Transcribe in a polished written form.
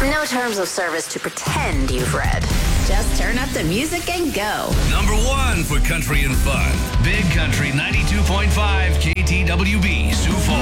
No terms of service to pretend you've read. Just turn up the music and go. Number 1 for country and fun. Big Country 92.5 KTWB, Sioux Falls.